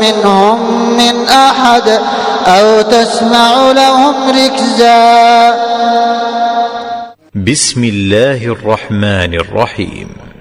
منهم من أحد أو تسمع لهم ركزا. بسم الله الرحمن الرحيم.